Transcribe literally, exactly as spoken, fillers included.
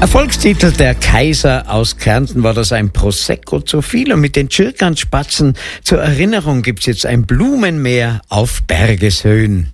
Erfolgstitel Der Kaiser aus Kärnten war das ein Prosecco zu viel. Und mit den Tschirkanspatzen zur Erinnerung gibt's jetzt ein Blumenmeer auf Bergeshöhen.